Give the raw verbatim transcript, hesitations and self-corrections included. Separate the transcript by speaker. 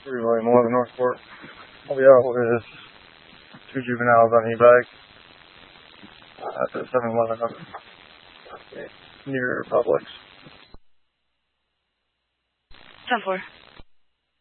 Speaker 1: three William eleven Northport. I'll be out with two juveniles on e-bike uh, at the seven eleven near Publix.
Speaker 2: ten four.